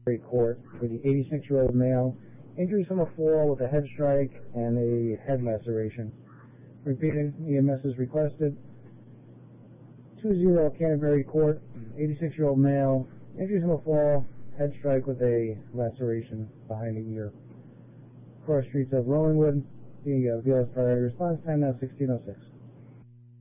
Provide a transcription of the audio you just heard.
Court for the 86-year-old male. Injuries from a fall with a head strike and a head laceration. Repeating, EMS is requested. 2-0 Canterbury Court, 86-year-old male. Injuries from a fall, head strike with a laceration behind the ear. Cross streets of Rollingwood. The VLS priority response time now 16:06.